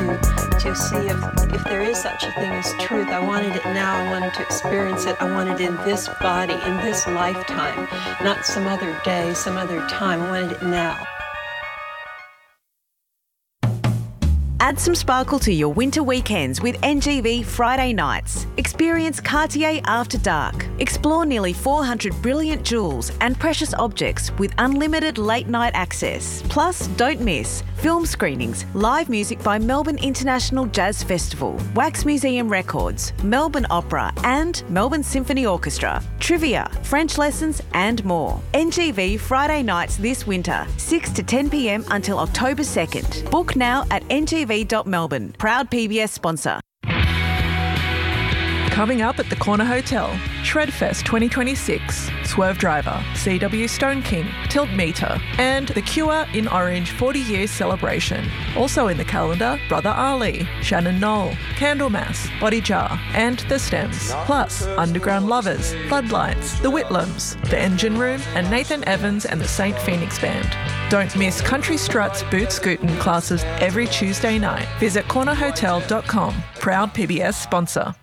to see if there is such a thing as truth. I wanted it now. I wanted to experience it. I wanted it in this body, in this lifetime, not some other day, some other time. I wanted it now. Add some sparkle to your winter weekends with NGV Friday nights. Experience Cartier After Dark. Explore nearly 400 brilliant jewels and precious objects with unlimited late night access. Plus, don't miss film screenings, live music by Melbourne International Jazz Festival, Wax Museum Records, Melbourne Opera and Melbourne Symphony Orchestra, trivia, French lessons and more. NGV Friday nights this winter, 6 to 10 p.m. until October 2nd. Book now at ngv.melbourne. Proud PBS sponsor. Coming up at the Corner Hotel, Shredfest 2026, Swerve Driver, CW Stone King, Tilt Meter, and The Cure in Orange 40 Years Celebration. Also in the calendar, Brother Ali, Shannon Knoll, Candlemass, Body Jar, and The Stems. Plus, Underground Lovers, Floodlights, The Whitlams, The Engine Room, and Nathan Evans and the St. Phoenix Band. Don't miss Country Struts Boot Scootin' classes every Tuesday night. Visit cornerhotel.com. Proud PBS sponsor.